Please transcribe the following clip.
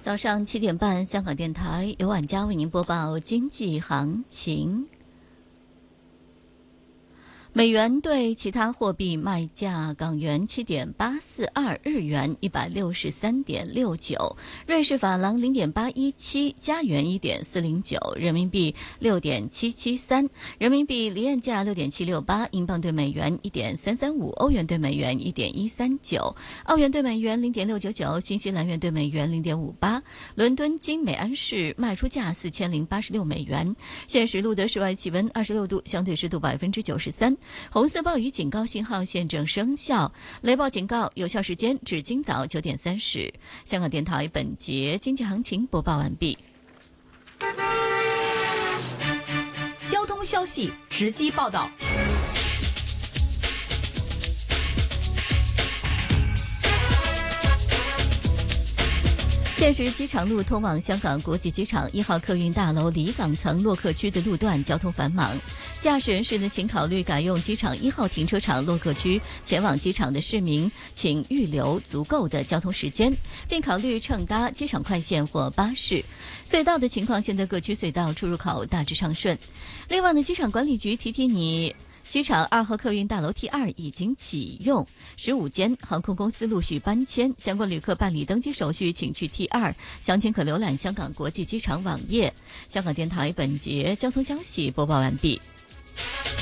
早上7点半，香港电台由婉佳为您播报经济行情。美元对其他货币卖价：港元7.842，日元163.69，瑞士法郎0.817，加元1.409，人民币6.773，人民币离岸价6.768，英镑对美元1.335，欧元对美元1.139，澳元对美元0.699，新西兰元对美元0.58。伦敦金每安士卖出价4086美元。现时录得室外气温26度，相对湿度93%。红色暴雨警告信号现正生效，雷暴警告有效时间至今早9点30。香港电台本节经济行情播报完毕。 交通消息直击报道。 现时机场路通往香港国际机场1号客运大楼离港层洛克区的路段交通繁忙，驾驶人士呢，请考虑改用机场1号停车场洛克区前往机场的市民，请预留足够的交通时间，并考虑乘搭机场快线或巴士。隧道的情况，现在各区隧道出入口大致畅顺。另外呢，机场管理局提你，机场2号客运大楼 T2 已经启用，15间航空公司陆续搬迁，相关旅客办理登机手续请去 T2， 详情可浏览香港国际机场网页。香港电台本节交通消息播报完毕。